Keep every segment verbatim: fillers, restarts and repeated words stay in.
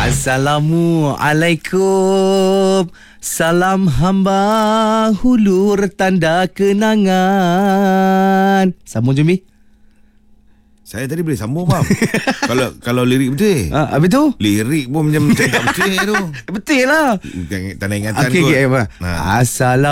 Assalamualaikum. Salam hamba hulur tanda kenangan. Sambung Jumi. Saya tadi boleh sambung bang. Kalau kalau lirik betul. Ah, apa tu? Lirik pun macam tak betul tu. Betul lah. Tanda ingatan Okey, kot. okey, apa? Ha.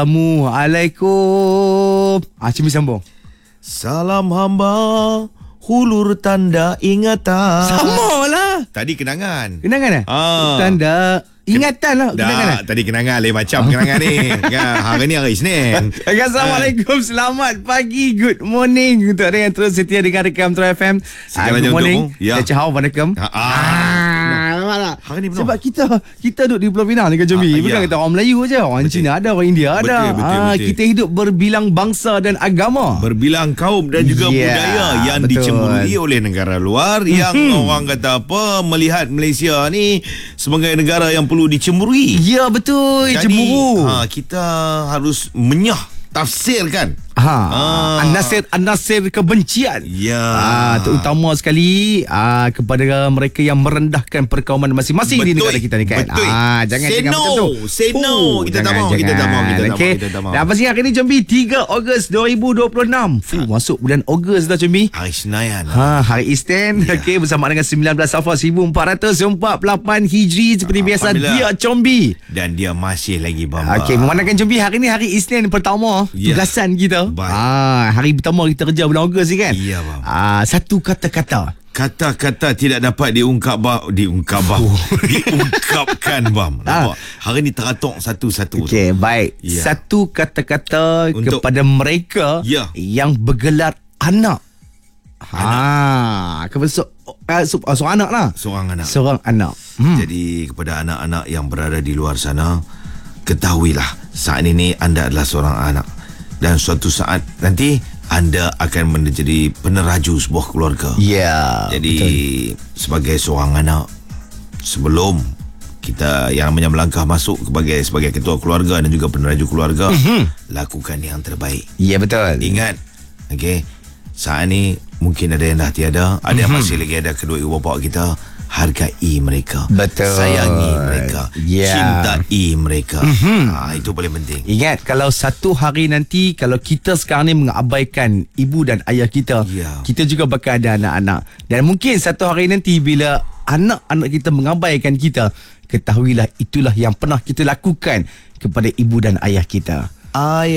Assalamualaikum. Ah, Cumi sambung. Salam hamba hulur tanda ingatan. Sama lah. Tadi kenangan. Kenangan eh? Ah. Tanda ingatan lah. Kenangan eh? Dah, tadi kenangan lain macam kenangan ni. Ya, hari ni hari Isnin. Assalamualaikum, selamat pagi, good morning untuk anda yang terus setia dengan Rekam True F M. Segala Good jam morning. untukmu. Ya. Ya, ciao, waalaikum. Ah, ah. Hari ni Sebab kita kita duduk di Pulau Pinang ni kan Jumi. Ah, Bukan ya. kita orang Melayu je, orang Betul. Cina ada, orang India ada. Betul, betul, Ah, betul. kita hidup berbilang bangsa dan agama. Berbilang kaum dan juga Ya, budaya yang betul. dicemburui oleh negara luar yang orang kata apa, melihat Malaysia ni sebagai negara yang perlu dicemburui. Ya, betul. Jadi Cemburu. ha, kita harus menyah tafsirkan. Ha, Ah. An-Nasir An-Nasir kebencian. Ya. Ah, terutama sekali ah, kepada mereka yang merendahkan perkauman masing-masing di negara kita ni kan. Betul. Ah, jangan Say jangan no. macam tu. Say no. Oh, Kita tak jangan, mau, kita tak mau, kita tak mau, Okey. kita tak mau. Dan pasti hari ni Jombi tiga Ogos dua ribu dua puluh enam. Fuh, masuk bulan Ogos dah Jombi. Hari Senayan. Ha, hari Isnin. Ya. Okey, bersama dengan sembilan belas Safar seribu empat ratus empat puluh lapan Hijri seperti biasa Alhamdulillah. dia Combi. Dan dia masih lagi bamba. Okey, memandangkan Jombi hari ni hari Isnin pertama Ya. tugasan kita. Baik. Ah, hari pertama kita kerja bulan Ogos ni kan. Ya, bang. Ah, satu kata-kata. Kata-kata tidak dapat diungkap bang, diungkap bang. Oh. Diungkapkan bang. Nampak? Hari ni teratok satu-satu. Okey, baik. Ya. Satu kata-kata Untuk- kepada mereka Ya. yang bergelar anak. Ha, kepada so, uh, so, uh, seorang anak lah. Seorang anak. Seorang anak. Hmm. Jadi kepada anak-anak yang berada di luar sana, ketahuilah saat ini anda adalah seorang anak. Dan suatu saat nanti anda akan menjadi peneraju sebuah keluarga. Ya. Jadi betul. sebagai seorang anak, sebelum kita yang namanya melangkah masuk sebagai sebagai ketua keluarga dan juga peneraju keluarga, mm-hmm. lakukan yang terbaik. Ya, betul. Ingat, okey, saat ni mungkin ada yang dah tiada, ada yang masih lagi ada kedua ibu bapa kita. Hargai mereka. Betul. Sayangi mereka. Ya. Cintai mereka. Mm-hmm. Ha, itu paling penting. Ingat, kalau satu hari nanti, kalau kita sekarang ni mengabaikan ibu dan ayah kita, Ya. kita juga bakal ada anak-anak. Dan mungkin satu hari nanti bila anak-anak kita mengabaikan kita, ketahuilah itulah yang pernah kita lakukan kepada ibu dan ayah kita. Ayah